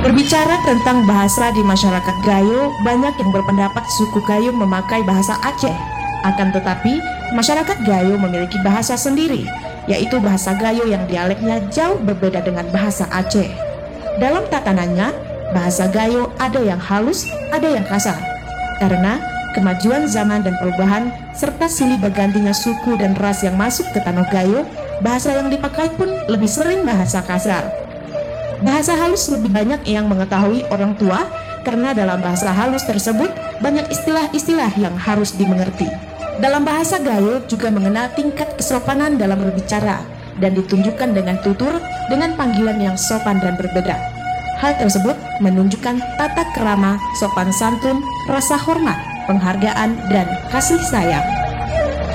Berbicara tentang bahasa di masyarakat Gayo, banyak yang berpendapat suku Gayo memakai bahasa Aceh. Akan tetapi, masyarakat Gayo memiliki bahasa sendiri, yaitu bahasa Gayo yang dialeknya jauh berbeda dengan bahasa Aceh. Dalam tatanannya, bahasa Gayo ada yang halus, ada yang kasar. Karena kemajuan zaman dan perubahan, serta silih bergantinya suku dan ras yang masuk ke tanah Gayo, bahasa yang dipakai pun lebih sering bahasa kasar. Bahasa halus lebih banyak yang mengetahui orang tua, karena dalam bahasa halus tersebut banyak istilah-istilah yang harus dimengerti. Dalam bahasa Gayo juga mengenal tingkat kesopanan dalam berbicara, dan ditunjukkan dengan tutur dengan panggilan yang sopan dan berbeda. Hal tersebut menunjukkan tata krama, sopan santun, rasa hormat, penghargaan, dan kasih sayang.